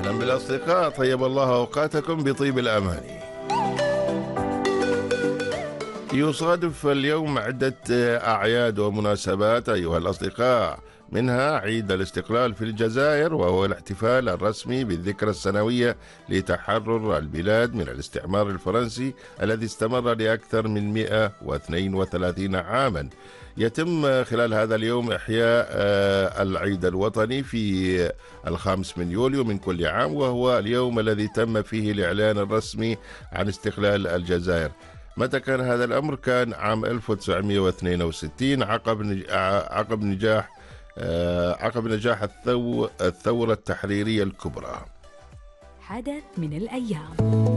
أهلا بالأصدقاء، طيب الله أوقاتكم بطيب الأماني. يصادف اليوم عدة أعياد ومناسبات أيها الأصدقاء، منها عيد الاستقلال في الجزائر، وهو الاحتفال الرسمي بالذكرى السنوية لتحرر البلاد من الاستعمار الفرنسي الذي استمر لأكثر من 132 عاما. يتم خلال هذا اليوم إحياء العيد الوطني في 5 من يوليو من كل عام، وهو اليوم الذي تم فيه الإعلان الرسمي عن استقلال الجزائر. متى كان هذا الأمر؟ كان عام 1962 عقب نجاح الثورة التحريرية الكبرى. حدث من الأيام.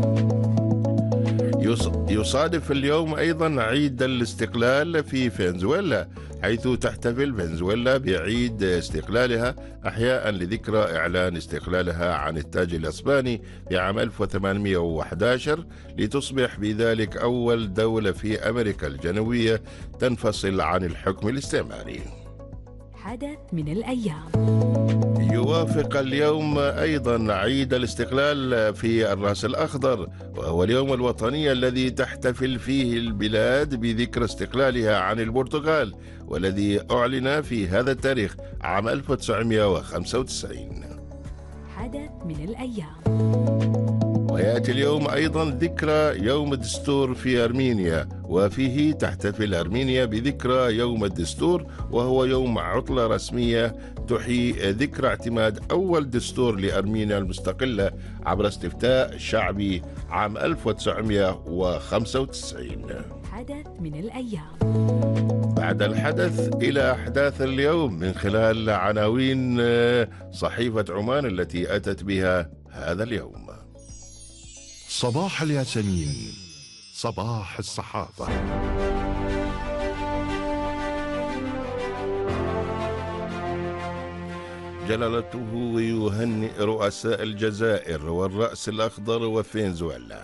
يصادف اليوم أيضا عيد الاستقلال في فنزويلا، حيث تحتفل فنزويلا بعيد استقلالها أحياء لذكرى إعلان استقلالها عن التاج الإسباني في عام 1811، لتصبح بذلك أول دولة في أمريكا الجنوبية تنفصل عن الحكم الاستعماري. حدث من الأيام. يوافق اليوم أيضا عيد الاستقلال في الرأس الأخضر، وهو اليوم الوطني الذي تحتفل فيه البلاد بذكرى استقلالها عن البرتغال، والذي أعلن في هذا التاريخ عام 1995. حدث من الأيام. ويأتي اليوم أيضا ذكرى يوم الدستور في أرمينيا، وفيه تحتفل أرمينيا بذكرى يوم الدستور، وهو يوم عطلة رسمية تحيي ذكرى اعتماد أول دستور لأرمينيا المستقلة عبر استفتاء شعبي عام 1995. حدث من الأيام. بعد الحدث إلى أحداث اليوم من خلال عناوين صحيفة عمان التي أتت بها هذا اليوم. صباح الياسمين، صباح الصحافة. جلالته يهنئ رؤساء الجزائر والرأس الأخضر وفنزويلا.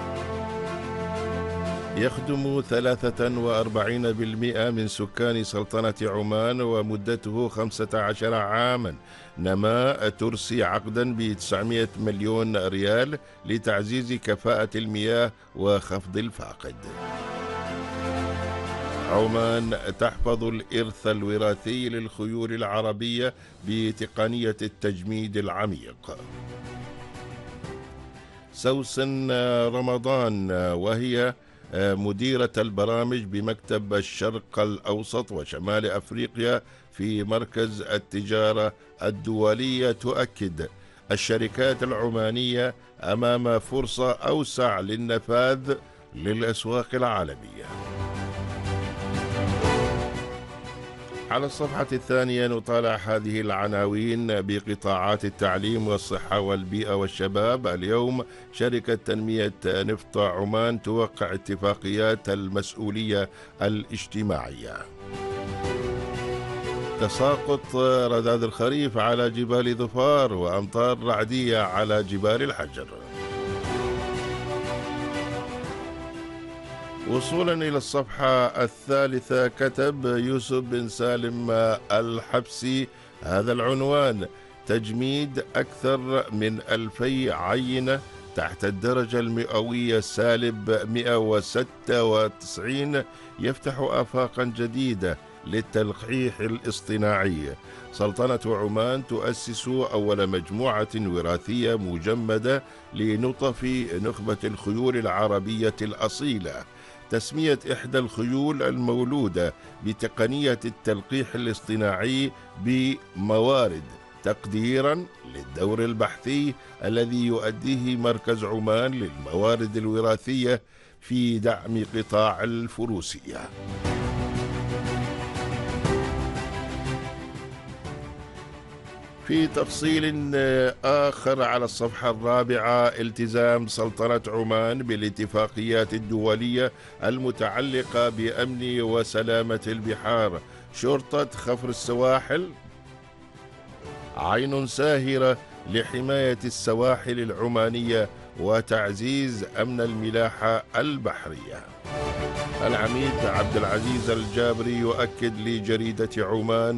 يخدم 43% من سكان سلطنة عمان ومدته 15 عاما. نما ترسي عقدا ب900 مليون ريال لتعزيز كفاءة المياه وخفض الفاقد. عمان تحفظ الإرث الوراثي للخيول العربية بتقنية التجميد العميق. سوسن رمضان، وهي مديرة البرامج بمكتب الشرق الأوسط وشمال أفريقيا في مركز التجارة الدولية، تؤكد الشركات العمانية أمام فرصة أوسع للنفاذ للأسواق العالمية. على الصفحة الثانية نطالع هذه العناوين بقطاعات التعليم والصحة والبيئة والشباب. اليوم شركة تنمية نفط عمان توقع اتفاقيات المسؤولية الاجتماعية. تساقط رذاذ الخريف على جبال ظفار وأمطار رعدية على جبال الحجر. وصولا إلى الصفحة الثالثة كتب يوسف بن سالم الحبسي هذا العنوان: تجميد أكثر من 2000 عينة تحت الدرجة المئوية -196 يفتح آفاقا جديدة للتلقيح الاصطناعي. سلطنة عمان تؤسس أول مجموعة وراثية مجمدة لنطف نخبة الخيول العربية الأصيلة. تسمية إحدى الخيول المولودة بتقنية التلقيح الاصطناعي بموارد، تقديرا للدور البحثي الذي يؤديه مركز عمان للموارد الوراثية في دعم قطاع الفروسية. في تفصيل آخر على الصفحة الرابعة: التزام سلطنة عمان بالاتفاقيات الدولية المتعلقة بأمن وسلامة البحار. شرطة خفر السواحل عين ساهرة لحماية السواحل العمانية وتعزيز أمن الملاحة البحرية. العميد عبد العزيز الجابري يؤكد لجريدة عمان